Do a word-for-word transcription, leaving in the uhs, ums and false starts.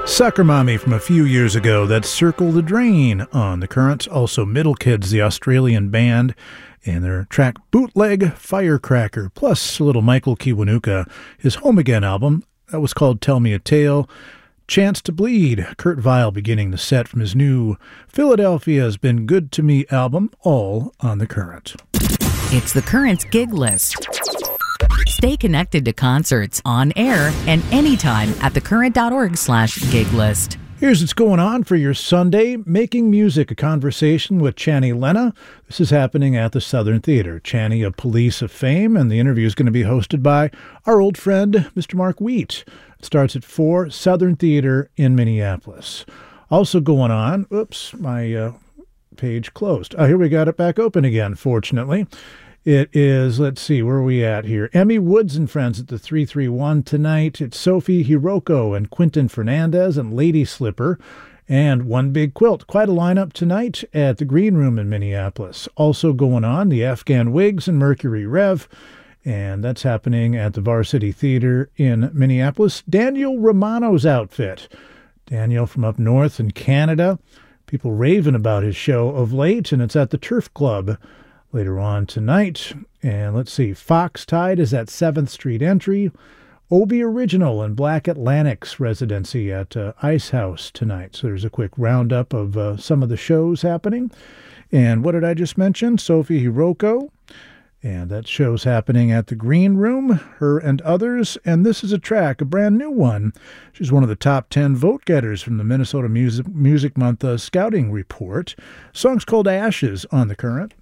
Soccer Mommy from a few years ago, that's Circle the Drain on The Current. Also Middle Kids, the Australian band, and their track Bootleg Firecracker, plus a little Michael Kiwanuka, his Home Again album. That was called Tell Me a Tale. Chance to Bleed, Kurt Vile beginning the set from his new Philadelphia's Been Good to Me album, all on The Current. It's The Current's gig list. Stay connected to concerts on air and anytime at thecurrent.org slash gig list. Here's what's going on for your Sunday. Making Music, a conversation with Channy Lena. This is happening at the Southern Theater. Channy, a police of fame, and the interview is going to be hosted by our old friend, Mister Mark Wheat. It starts at four, Southern Theater in Minneapolis. Also going on, oops, my uh, page closed. Oh, here we got it back open again, fortunately. It is, let's see, where are we at here? Emmy Woods and Friends at the three three one tonight. It's Sophie Hiroko and Quentin Fernandez and Lady Slipper and One Big Quilt. Quite a lineup tonight at the Green Room in Minneapolis. Also going on, the Afghan Wigs and Mercury Rev, and that's happening at the Varsity Theater in Minneapolis. Daniel Romano's outfit. Daniel from up north in Canada. People raving about his show of late, and it's at the Turf Club later on tonight. And let's see, Fox Tide is at seventh Street Entry. Obi Original and Black Atlantic's residency at uh, Ice House tonight. So there's a quick roundup of uh, some of the shows happening. And what did I just mention? Sophie Hiroko. And that show's happening at the Green Room, Her and Others. And this is a track, a brand new one. She's one of the top ten vote-getters from the Minnesota Music, Music Month uh, Scouting Report. The song's called Ashes on The Current.